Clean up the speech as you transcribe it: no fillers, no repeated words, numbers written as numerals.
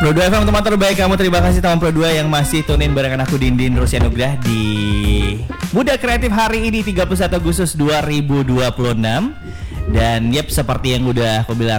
Pro 2 FM teman terbaik kamu, terima kasih teman Pro 2 yang masih tunin barengan aku Dindin Rusyanugrah di Muda Kreatif hari ini 31 Agustus 2026. Dan yep, seperti yang udah aku bilang